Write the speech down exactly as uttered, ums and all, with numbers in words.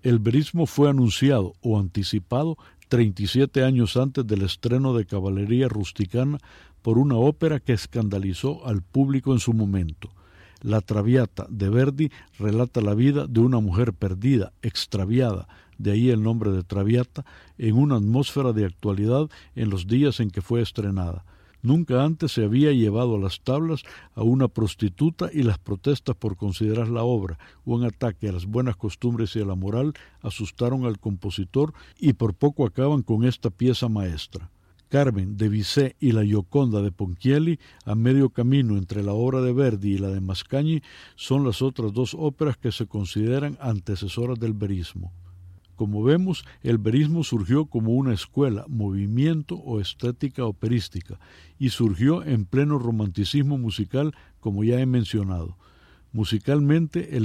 El verismo fue anunciado o anticipado treinta y siete años antes del estreno de Cavalleria Rusticana por una ópera que escandalizó al público en su momento. La Traviata de Verdi relata la vida de una mujer perdida, extraviada, de ahí el nombre de Traviata, en una atmósfera de actualidad en los días en que fue estrenada. Nunca antes se había llevado a las tablas a una prostituta y las protestas por considerar la obra un ataque a las buenas costumbres y a la moral asustaron al compositor y por poco acaban con esta pieza maestra. Carmen de Bizet y la Gioconda de Ponchielli, a medio camino entre la obra de Verdi y la de Mascagni, son las otras dos óperas que se consideran antecesoras del verismo. Como vemos, el verismo surgió como una escuela, movimiento o estética operística, y surgió en pleno romanticismo musical, como ya he mencionado. Musicalmente, el